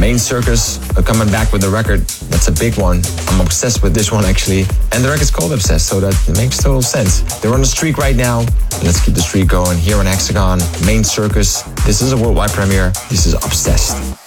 Main Circus are coming back with a record. That's a big one. I'm obsessed with this one actually. And the record's called Obsessed, so that makes total sense. They're on a streak right now. Let's keep the streak going here on Hexagon. Main Circus. This is a worldwide premiere. This is Obsessed.